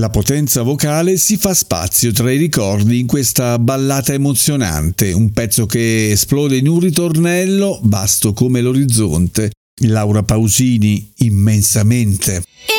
La potenza vocale si fa spazio tra i ricordi in questa ballata emozionante, un pezzo che esplode in un ritornello vasto come l'orizzonte. Laura Pausini, Immensamente.